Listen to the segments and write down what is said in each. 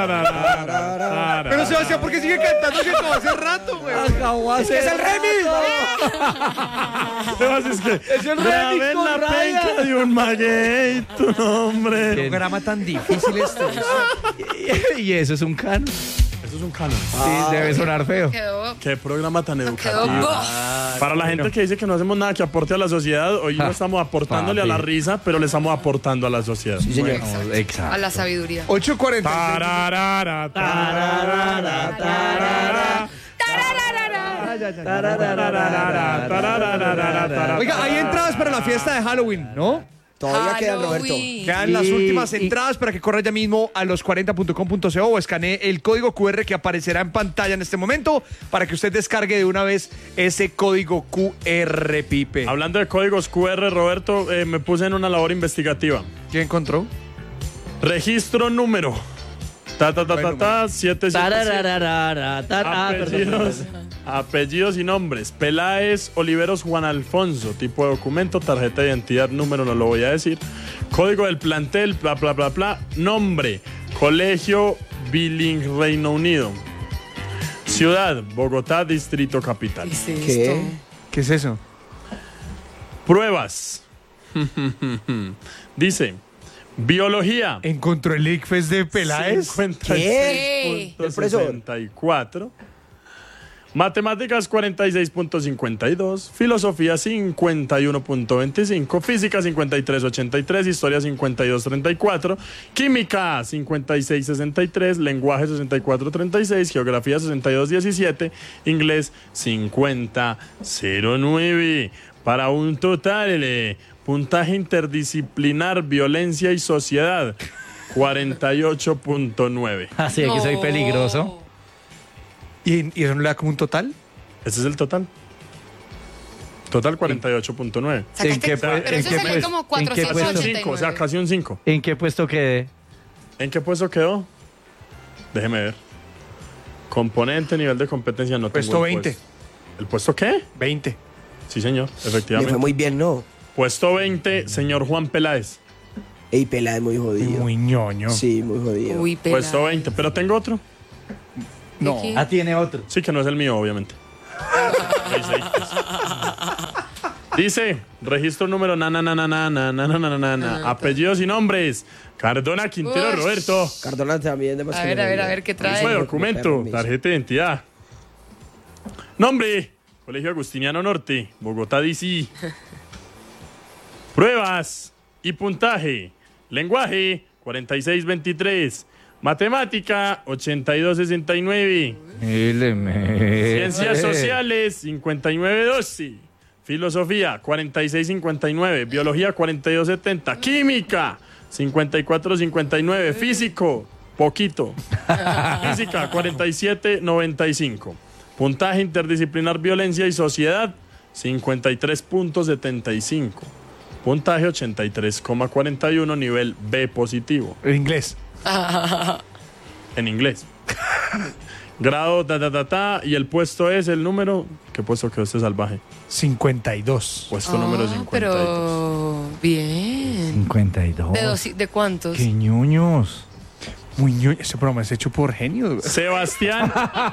Pero Sebastián, ¿por qué sigue cantando si acabó hace rato, güey? Es que es el remix. Sebas, es que Es el remix con la Ryan. penca de un maguey, tu nombre. Qué programa tan difícil este. Y eso es un canon. Eso es un canon. Sí, debe sonar feo. Quedó. Qué programa tan Quedó. educativo. Para la gente que dice que no hacemos nada que aporte a la sociedad, hoy no estamos aportándole a la risa, pero le estamos aportando a la sociedad. Sí, señor. Exacto. A la sabiduría. 8:40. Tararara, tararara, tararara. Oiga, hay entradas para la fiesta de Halloween, ¿no? Todavía quedan, Roberto. Quedan las últimas entradas para que corra ya mismo a los40.com.co o escanee el código QR que aparecerá en pantalla en este momento para que usted descargue de una vez ese código QR, Pipe. Hablando de códigos QR, Roberto, me puse en una labor investigativa. ¿Quién encontró? Registro número. 777. Apellidos y nombres. Peláez Oliveros Juan Alfonso. Tipo de documento, tarjeta de identidad, número, no lo voy a decir. Código del plantel, bla, bla, bla, bla. Nombre, Colegio Billing Reino Unido. Ciudad, Bogotá, Distrito Capital. ¿Qué? ¿Qué es eso? Pruebas. Dice, biología. ¿Encontró el ICFES de Peláez? 56.64. Matemáticas 46.52, filosofía 51.25, física 53.83, historia 52.34, química 56.63, lenguaje 64.36, geografía 62.17, inglés 50.09, para un total puntaje interdisciplinar, violencia y sociedad 48.9. Así es que soy peligroso. ¿Y eso no le da como un total? Ese es el total. Total 48.9. ¿En qué Pero eso sería como ¿en qué puesto? 489. O sea, casi un 5. ¿En qué puesto quedé? ¿En qué puesto quedó? Déjeme ver. Componente, nivel de competencia, no Puesto tengo el 20. puesto. ¿El puesto qué? 20. Sí, señor, Le efectivamente. fue muy bien, ¿no? Puesto 20, señor Juan Peláez. Ey, Peláez muy jodido. Muy ñoño. Sí, muy jodido. Uy, Puesto 20, pero tengo otro. No. Ah, tiene otro. Sí, que no es el mío, obviamente. Dice, registro número apellidos y nombres. Cardona Quintero Ush. Roberto. Cardona también. A ver, ¿qué Fue trae? documento, tarjeta de identidad. Nombre, Colegio Agustiniano Norte, Bogotá, D.C. Pruebas y puntaje. Lenguaje, 4623. Matemática, 8269. Ciencias sociales, 5912. Filosofía, 4659. Biología, 4270. Química, 5459. Físico, poquito. Física, 4795. Puntaje interdisciplinar, violencia y sociedad, 53.75. Puntaje 83,41, nivel B positivo. En inglés. En inglés. Grado, y el puesto es el número. ¿Qué puesto quedó este salvaje? 52. Puesto número 52. Pero bien. 52. ¿De cuántos? ¡Qué ñoños! Muy ñoño. Este programa es hecho por genios. Sebastián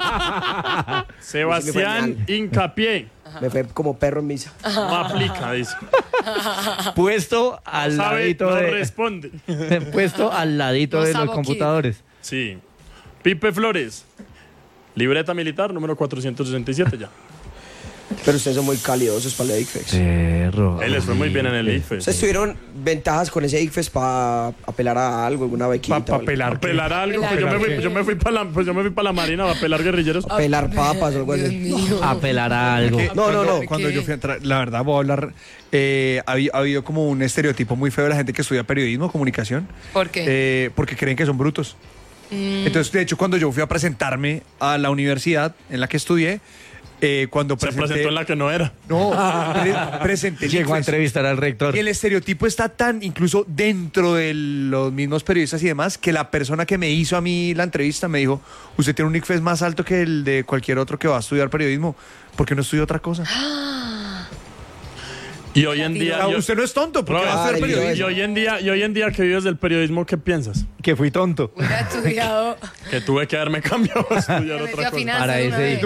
Hincapié. Me fue como perro en misa. No aplica, dice. Puesto al Sabe, ladito no de. responde. Puesto al ladito No de los sabo computadores. Sí. Pipe Flores. Libreta militar, número 467 ya. Pero ustedes son muy calidosos para el ICFES. Perro. Él les fue muy bien en el IFES. ¿Ustedes tuvieron ventajas con ese ICFES para apelar a algo, alguna bequita? Para pelar. Pelar algo, pues yo me fui para la marina a pelar guerrilleros. Pelar papas o algo Dios así. mío. Apelar a algo. No. Cuando ¿Qué? yo fui a entrar, la verdad voy a hablar, ha habido como un estereotipo muy feo de la gente que estudia periodismo, comunicación. ¿Por qué? Porque creen que son brutos. Entonces, de hecho, cuando yo fui a presentarme a la universidad en la que estudié, cuando Se presenté... presentó en la que no era. No, presenté el Llegó a ICFES. entrevistar al rector. Y el estereotipo está tan, incluso dentro de los mismos periodistas y demás, que la persona que me hizo a mí la entrevista me dijo, usted tiene un ICFES más alto que el de cualquier otro que va a estudiar periodismo, ¿por qué no estudia otra cosa? Y hoy en día... Usted no es tonto, porque Bro, va a ser dale, periodista. y hoy en día que vives del periodismo, ¿qué piensas? Que fui tonto. Hubiera estudiado. Que tuve que haberme cambiado a estudiar Me metió otra a cosa. finanzas Para de ese una vez. hijo.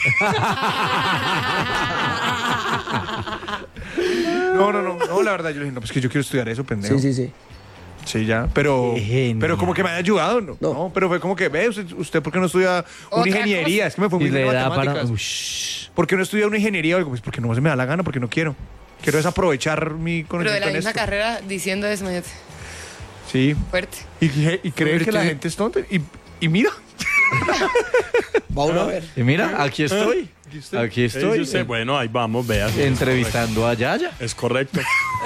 No, la verdad, yo le dije, no, pues que yo quiero estudiar eso, pendejo. Sí. Sí, ya, pero Qué genial. pero como que me haya ayudado, no, pero fue como que, ve, usted ¿por qué no estudia una Otra ingeniería? cosa. Es que me fue Y muy bien le en da para... matemáticas. Ush. ¿Por qué no estudia una ingeniería o algo? Pues porque no se me da la gana, porque no quiero. Quiero desaprovechar mi Pero de conocimiento la en misma esto. carrera diciendo eso, imagínate. Sí. Fuerte. Y cree que la gente es tonta. Y mira. Va uno a ver. Y mira, aquí estoy. Aquí ¿Qué dice estoy. usted? Bueno, ahí vamos, vea. sí, Entrevistando a Yaya. Es correcto.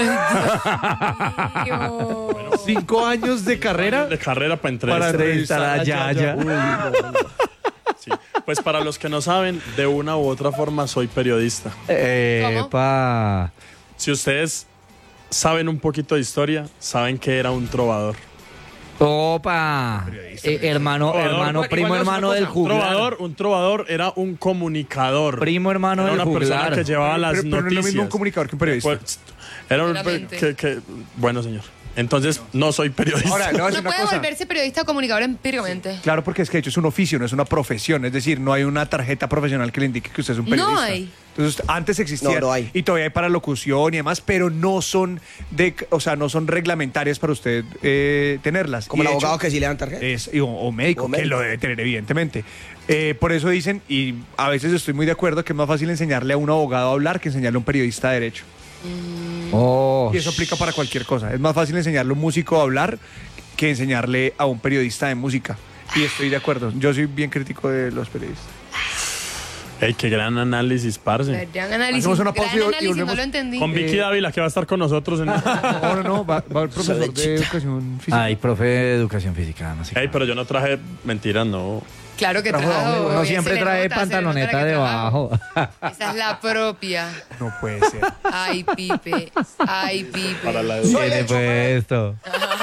Dios. 5 años de carrera. De carrera para Para entrevistar. Entrevistar a Yaya. Sí. Pues para los que no saben, de una u otra forma soy periodista. Epa. Si ustedes saben un poquito de historia, saben que era un trovador. Opa. Hermano, Trovador, primo igual es hermano una del cosa, juglar. Un trovador era un comunicador. Primo hermano Era del una persona juglar. que llevaba las Pero no es lo noticias. mismo un comunicador que un periodista. Pues, era un Claramente. bueno, señor. Entonces, no soy periodista. Ahora, le voy a decir No una puede cosa. volverse periodista o comunicador empíricamente. Claro, porque es que de hecho es un oficio, no es una profesión. Es decir, no hay una tarjeta profesional que le indique que usted es un periodista. No hay. Entonces, antes existía No hay. y todavía hay para locución y demás, pero no son no son reglamentarias para usted tenerlas. Como Y el de abogado hecho, que sí le dan tarjeta. o médico, O que médico. lo debe tener, evidentemente. Por eso dicen, y a veces estoy muy de acuerdo, que es más fácil enseñarle a un abogado a hablar que enseñarle a un periodista de derecho. Oh. Y eso aplica para cualquier cosa. Es más fácil enseñarle a un músico a hablar que enseñarle a un periodista de música. Y estoy de acuerdo. Yo soy bien crítico de los periodisas. Ey, qué gran análisis, parce. Gran análisis. Hacemos una Gran pausa y análisis, volvemos. no lo entendí. Con Vicky Dávila, que va a estar con nosotros en... No, va el profesor de educación física. Ay, profe de educación física. No sé. Ey, pero yo no traje mentiras, no. Claro que Trajo trajo. doble, Uno bien, siempre se le trae nota, se le pantaloneta nota que debajo. trajo. Esa es la propia. No puede ser. Ay, Pipe. Ay, Pipe. Para la Tiene puesto.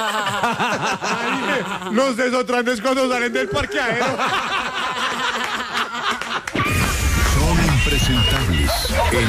Los desotrantes cuando salen del parqueadero. Son impresentables en